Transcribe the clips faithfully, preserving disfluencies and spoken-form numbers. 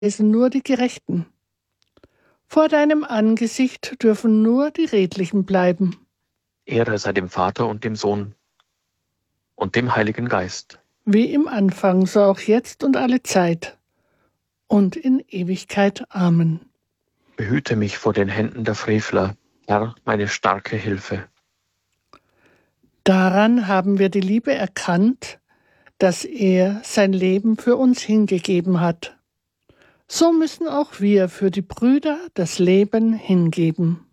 lesen nur die Gerechten. Vor deinem Angesicht dürfen nur die Redlichen bleiben. Ehre sei dem Vater und dem Sohn und dem Heiligen Geist. Wie im Anfang, so auch jetzt und alle Zeit und in Ewigkeit. Amen. Behüte mich vor den Händen der Frevler, Herr, meine starke Hilfe. Daran haben wir die Liebe erkannt, dass er sein Leben für uns hingegeben hat. So müssen auch wir für die Brüder das Leben hingeben.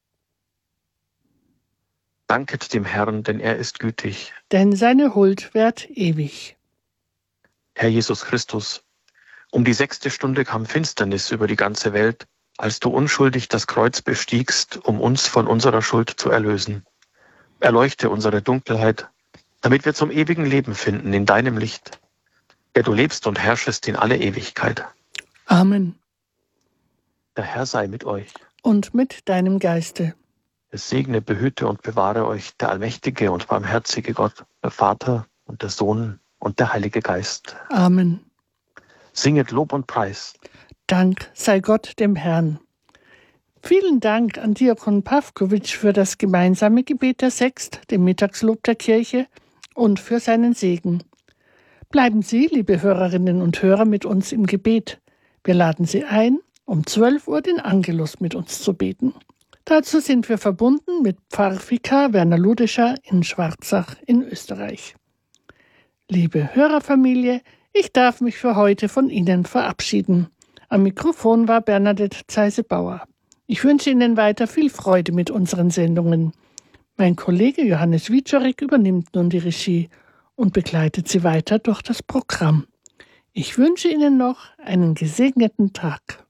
Danket dem Herrn, denn er ist gütig. Denn seine Huld währt ewig. Herr Jesus Christus, um die sechste Stunde kam Finsternis über die ganze Welt, als du unschuldig das Kreuz bestiegst, um uns von unserer Schuld zu erlösen. Erleuchte unsere Dunkelheit, damit wir zum ewigen Leben finden in deinem Licht, der du lebst und herrschest in alle Ewigkeit. Amen. Der Herr sei mit euch. Und mit deinem Geiste. Es segne, behüte und bewahre euch der allmächtige und barmherzige Gott, der Vater und der Sohn und der Heilige Geist. Amen. Singet Lob und Preis. Dank sei Gott dem Herrn. Vielen Dank an Diakon Pawkowitsch für das gemeinsame Gebet der Sext, dem Mittagslob der Kirche und für seinen Segen. Bleiben Sie, liebe Hörerinnen und Hörer, mit uns im Gebet. Wir laden Sie ein, um zwölf Uhr den Angelus mit uns zu beten. Dazu sind wir verbunden mit Pfarrvikar Werner Ludescher in Schwarzach in Österreich. Liebe Hörerfamilie, ich darf mich für heute von Ihnen verabschieden. Am Mikrofon war Bernadette Zeise-Bauer. Ich wünsche Ihnen weiter viel Freude mit unseren Sendungen. Mein Kollege Johannes Wieczorek übernimmt nun die Regie und begleitet Sie weiter durch das Programm. Ich wünsche Ihnen noch einen gesegneten Tag.